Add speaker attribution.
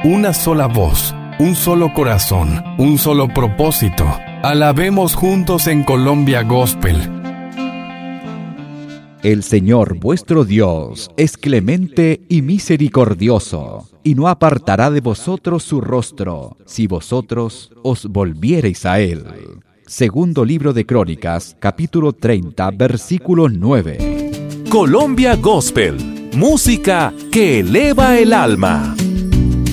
Speaker 1: una sola voz, un solo corazón, un solo propósito. Alabemos juntos en Colombia Gospel.
Speaker 2: El Señor vuestro Dios es clemente y misericordioso, y no apartará de vosotros su rostro, si vosotros os volviereis a Él. Segundo libro de Crónicas, capítulo 30, versículo 9.
Speaker 3: Colombia Gospel, música que eleva el alma.